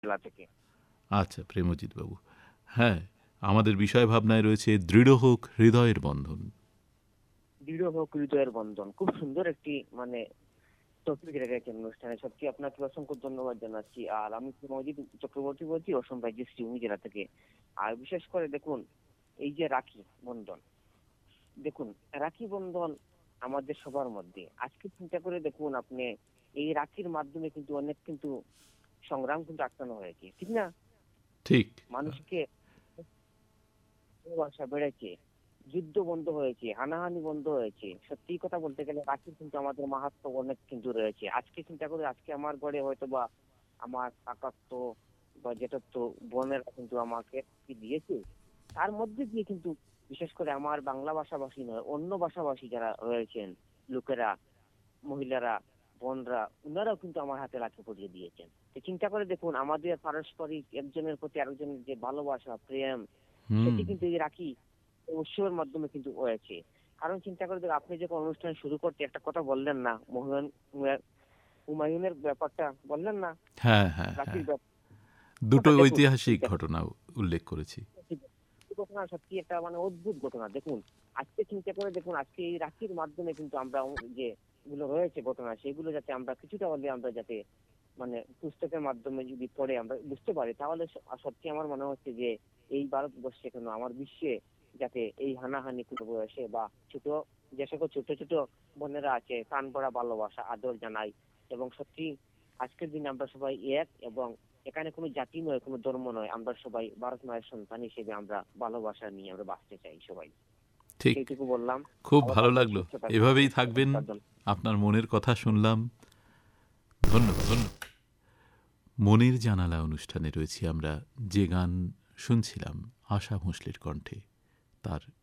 জেলা থেকে। আচ্ছা, প্রেমজিৎ বাবু, হ্যাঁ, আমাদের বিষয় ভাবনায় রয়েছে দৃঢ় হোক হৃদয়ের বন্ধন। দৃঢ় হোক হৃদয়ের বন্ধন, খুব সুন্দর একটি মানে টপিক রেখেছেন অনুষ্ঠানে। সত্যি আপনাকে অসংখ্য ধন্যবাদ জানাচ্ছি। আর আমি প্রমজিৎ চক্রবর্তী বলছি, অসম রাজ্যের সিউনি জেলা থেকে। আর বিশেষ করে দেখুন, এই যে রাখি বন্ধন, দেখুন রাখি বন্ধন আমাদের সবার মধ্যে। আজকে চিন্তা করে দেখুন আপনি, এই রাখির মাধ্যমে কিন্তু অনেক কিন্তু সংগ্রাম কিন্তু আটকানো হয়েছে, ঠিক না? ঠিক। মানুষকে ভালোবাসা বেড়েছে, যুদ্ধ বন্ধ হয়েছে, হানাহানি বন্ধ হয়েছে। সত্যি কথা বলতে গেলে রাখির কিন্তু আমাদের মাহাত্ম্য অনেক কিন্তু রয়েছে। আজকে চিন্তা করে, আজকে আমার ঘরে হয়তো বা আমার কাকাতো বা জেঠাতো বোনেরা কিন্তু আমাকে কি দিয়েছে, তার মধ্যে দিয়ে কিন্তু বিশেষ করে আমার বাংলা ভাষাভাষী নয়, অন্য ভাষাভাষী যারা রয়েছেন লোকেরা, মহিলারা, বোনরা, উনারাও কিন্তু আমার হাতে রাখি পরিয়ে দিয়েছেন। তো চিন্তা করে দেখুন, আমাদের পারস্পরিক একজনের প্রতি আরেকজনের যে ভালোবাসা, প্রেম, হুম। সেটি কিন্তু এই রাখি উৎসবের মাধ্যমে কিন্তু হয়েছে। কারণ চিন্তা করে দেখুন, আপনি যখন অনুষ্ঠান শুরু করতে একটা কথা বললেন না, হুমায়ুনের ব্যাপারটা বললেন না, হ্যাঁ, হ্যাঁ, রাখির হ্যাঁ, দুটো ব্যাপারটা দেখুন। ঐতিহাসিক ঘটনা উল্লেখ করেছি। এই ঘটনা সত্যি একটা মানে অদ্ভুত ঘটনা। দেখুন আজকে চিন্তা করে দেখুন, আজকে এই রাখির মাধ্যমে কিন্তু আমরা যে গুলো রয়েছে ঘটনা, সেগুলো যাতে আমরা কিছুটা হলে আমরা যাতে মানে পুস্তকের মাধ্যমে যদি পড়ে আমরা বুঝতে পারি, তাহলে সত্যি আমার মনে হচ্ছে যে এই ভারতবর্ষে কেন আমার বিশ্বে যাতে এই হানাহানি কোনো বয়সে বা ছোট, যে সকল ছোট ছোট বোনেরা আছে, প্রাণ ভরা ভালোবাসা আদর জানাই। এবং সত্যি আজকের দিনে আমরা সবাই এক, এবং এখানে কোনো জাতি নয়, কোনো ধর্ম নয়, আমরা সবাই ভারত মায়ের সন্তান হিসেবে আমরা ভালোবাসা নিয়ে আমরা বাঁচতে চাই সবাই। ঠিক। এইটুকু বললাম। খুব ভালো ভালো থাকবেন, লাগলো। সুস্থ থাকবেন। এভাবেই থাকবেন। নমস্কার। আপনার মনের কথা শুনলাম। ধন্যবাদ, ধন্যবাদ। মনের জানালা অনুষ্ঠানে রয়েছি আমরা। যে গান শুনছিলাম আশা ভোঁসলের কণ্ঠে, তার